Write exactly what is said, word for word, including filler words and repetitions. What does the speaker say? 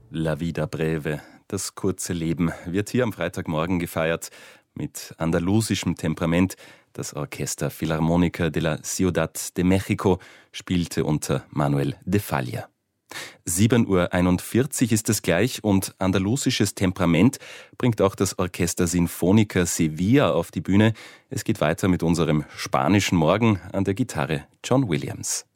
La vida breve, das kurze Leben, wird hier am Freitagmorgen gefeiert. Mit andalusischem Temperament. Das Orchester Philharmónica de la Ciudad de México spielte unter Manuel de Falla. sieben Uhr einundvierzig ist es gleich und andalusisches Temperament bringt auch das Orchester Sinfónica Sevilla auf die Bühne. Es geht weiter mit unserem spanischen Morgen, an der Gitarre John Williams.